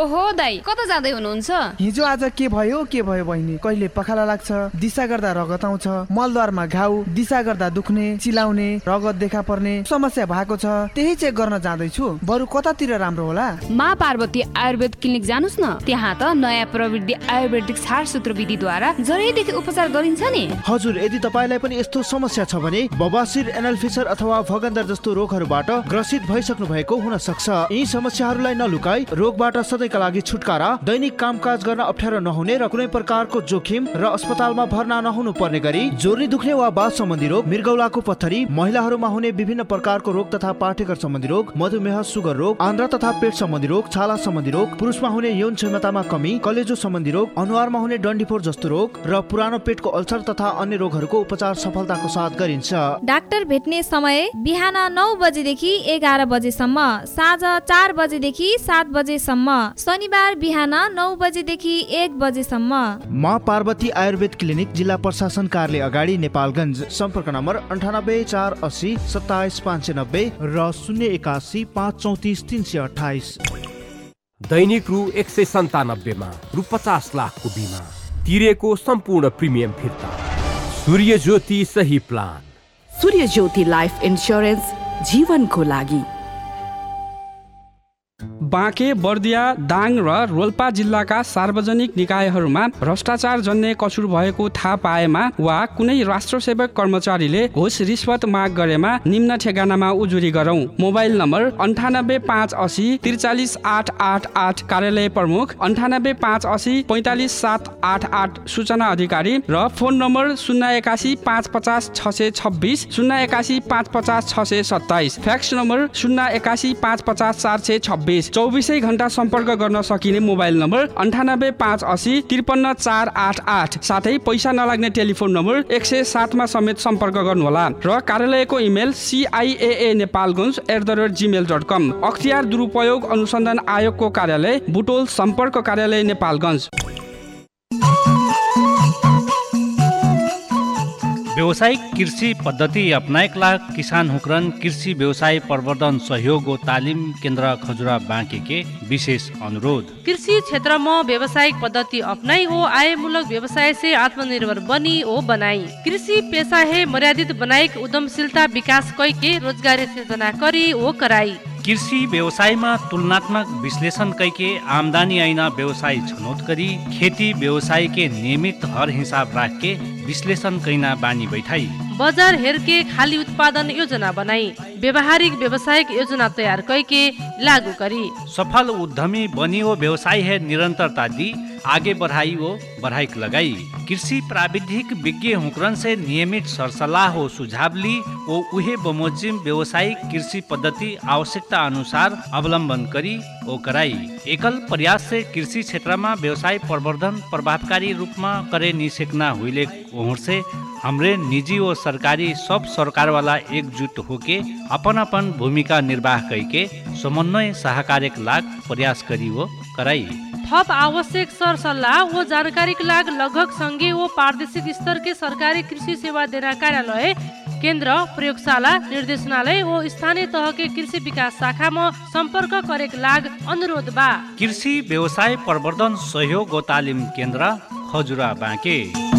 ओहो दाइ, कता जाँदै हुनुहुन्छ? हिजो आज के भयो बहिनी? कहिले पखाला लाग्छ, दिशा गर्दा रगत आउँछ, मलद्वारमा घाउ, दिशा गर्दा दुख्ने, चिलाउने, रगत देखा पर्ने समस्या भएको छ। त्यही चेक गर्न जाँदैछु। बरु कतातिर राम्रो होला? माँ पार्वती आयुर्वेद क्लिनिक जानुस् न। त्यहाँ त नयाँ प्रविधि आयुर्वेदिक छारसूत्र विधिद्वारा जरैदेखि उपचार गरिन्छ नि। हजुर, यदि तपाईलाई पनि यस्तो समस्या छ भने बबासिर, एनल फिसर अथवा भगन्दर जस्तो रोगहरूबाट ग्रसित भइसक्नु भएको हुन सक्छ। यी समस्याहरूलाई नलुकाई रोगबाट सधैँका लागि छुटकारा, दैनिक कामकाज गर्न अप्ठ्यारो नहुने र कुनै प्रकारको जोखिम र अस्पतालमा भर्ना नहुनु पर्ने गरी जोर्नी दुख्ने वा बाथ सम्बन्धी रोग, मृगौलाको पत्थरी, महिलाहरूमा हुने विभिन्न प्रकारको रोग तथा पाठेघर सम्बन्धी रोग, मधुमेह, सुगर रोग, आन्द्रा तथा पेट सम्बन्धी रोग, छाला सम्बन्धी रोग, पुरुषमा हुने यौन क्षमतामा कमी, कलेजो सम्बन्धी रोग, अनुहारमा हुने डन्डीफोर जस्तो रोग र पुरानो पेटको अल्सर तथा अन्य रोगहरूको उपचार सफलताको साथ गरिन्छ। डाक्टर भेट्ने समय बिहान 9 बजेदेखि 11 बजेसम्म, साँझ 4 बजेदेखि 7 बजेसम्म, शनिबार बिहान 9 बजेदेखि 1 बजेसम्म। माँ पार्वती आयुर्वेद क्लिनिक, जिल्ला प्रशासन कार्यालय अगाडि, नेपालगञ्ज। सम्पर्क नम्बर 98 480 27 590 र 081 534 328। दैनिक रु 197 मा रु 50 लाखको बिमा तिरेको सम्पूर्ण प्रिमियम फिर्ता। सूर्य ज्योति सही प्लान। सूर्य ज्योति लाइफ इन्स्योरेन्स, जीवनको लागि। बाँके, बर्दिया, दाङ र रोल्पा जिल्लाका सार्वजनिक निकायहरूमा भ्रष्टाचार जन्य कसुर भएको थाहा पाएमा वा कुनै राष्ट्र सेवक कर्मचारीले घुस रिश्वत माग गरेमा निम्न ठेगानामा उजुरी गरौं। मोबाइल नम्बर 98 580 43 888, कार्यालय प्रमुख 98 580 45 788, सूचना अधिकारी, र फोन नम्बर 081 550 626 081 550 627, फ्याक्स नम्बर 081 550 426। 24 घण्टा सम्पर्क गर्न सकिने मोबाइल नम्बर 98 580 53 488, साथै पैसा नलाग्ने टेलिफोन नम्बर 107 मा समेत सम्पर्क गर्नुहोला। र कार्यालयको इमेल ciaa.nepalganj@gmail.com। अख्तियार दुरुपयोग अनुसन्धान आयोगको कार्यालय, बुटोल सम्पर्क कार्यालय, नेपालगञ्ज। व्यावसायिक कृषि पद्धति अपनाएका किसान हुक्रन कृषि व्यवसाय प्रवर्धन सहयोग व तालिम केन्द्र खजुरा बाँके के विशेष अनुरोध। कृषि क्षेत्र में व्यावसायिक पद्धति अपनाई हो आयमूलक व्यवसाय से आत्मनिर्भर बनी ओ बनाई। कृषि पेशा है मर्यादित बनाई उद्यमशीलता विकास कई के रोजगारी सृजना करी ओ कराई। कृषि व्यवसायमा तुलनात्मक विश्लेषण कैके आमदानी ऐना व्यवसाय छनौट करी खेती व्यवसाय के नियमित हर हिसाब राख के विश्लेषण कैना बानी बैठाई। बजार हेर के खाली उत्पादन योजना बनाई व्यवहारिक व्यवसायिक योजना तैयार करके लागू करी। सफल उद्यमी बनी हो व्यवसाय है निरंतरता दी आगे बढ़ाई वो बढ़ाई लगाई। कृषि प्राविधिक विज्ञ हुक्रन से नियमित सरसल्लाह हो सुझाव ली वो उहे बमोजिम व्यवसायिक कृषि पद्धति आवश्यकता अनुसार अवलंबन करी ओ कराई। एकल प्रयास से कृषि क्षेत्र में व्यवसाय प्रवर्धन प्रभावकारी रूप में करे निसेकना हुईले ओहर से हमरे निजी और सरकारी सब सरकार वाला एकजुट होके अपन अपन भूमिका निर्वाह करके समन्वय सहकार्यक लाग प्रयास करी वो कराई। थप आवश्यक सर सल्लाह वो जानकारी के लाग लगभग संघीय वो प्रादेशिक स्तर के सरकारी कृषि सेवा देना कार्यालय केंद्र प्रयोगशाला निर्देशनालय वो स्थानीय तह के कृषि विकास शाखा में संपर्क करे के लाग अनुरोध बा। कृषि व्यवसाय प्रवर्धन सहयोग व तालिम केंद्र खजुरा बाँके।